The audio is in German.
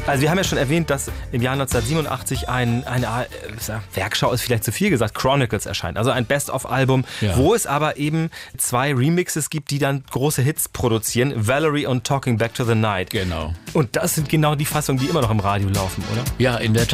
Also wir haben ja schon erwähnt, dass im Jahr 1987 eine Werkschau ist vielleicht zu viel gesagt, Chronicles erscheint. Also ein Best-of-Album, wo es aber eben 2 Remixes gibt, die dann große Hits produzieren. Valerie und Talking Back to the Night. Genau. Und das sind genau die Fassungen, die immer noch im Radio laufen, oder? Ja, in der Tat.